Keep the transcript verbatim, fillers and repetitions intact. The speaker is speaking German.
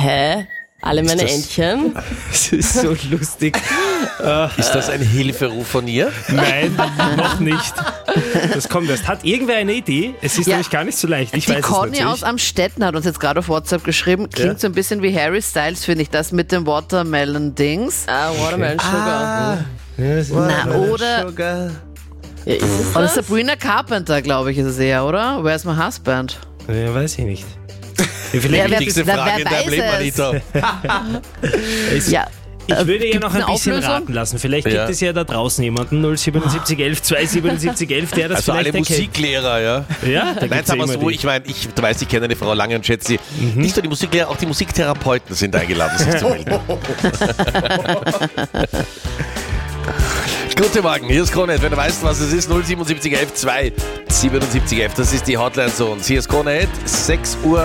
Hä? Alle meine das- Entchen? Das ist so lustig. Ist das ein Hilferuf von ihr? Nein, noch nicht. Das kommt erst. Hat irgendwer eine Idee? Es ist Ja. nämlich gar nicht so leicht. Ich Die weiß es Conny natürlich. aus Amstetten hat uns jetzt gerade auf WhatsApp geschrieben. Klingt Ja. so ein bisschen wie Harry Styles, finde ich, das mit dem Watermelon-Dings. Ah, Watermelon Sugar. Ja, das ist- Na, oder, Sugar. Ja, ist es oder das? Sabrina Carpenter, glaube ich, ist es eher, oder? Where's my husband? Ja, weiß ich nicht. Ja, Ja, vielleicht wer- Wichtigste wer Frage in deinem weiß Leben, es? Anita. es, Ja, ich äh, würde ja gibt's noch ein eine bisschen Auflösung? raten lassen. Vielleicht Ja. gibt es ja da draußen jemanden, null siebenundsiebzig elf zwei siebenundsiebzig elf, der das Also alle vielleicht erkennt. Musiklehrer, ja. Ja, da Nein, gibt's sag ja mal immer so, die. ich meine, ich du weißt, ich kenne eine Frau lange und schätze sie. Nicht nur die Musiklehrer, auch die Musiktherapeuten sind eingeladen, sich zu melden. Guten Morgen, hier ist Krone. Wenn du weißt, was es ist, null siebenundsiebzig elf zwei siebenundsiebzig elf. Das ist die Hotline zu uns. Hier ist Krone, sechs Uhr.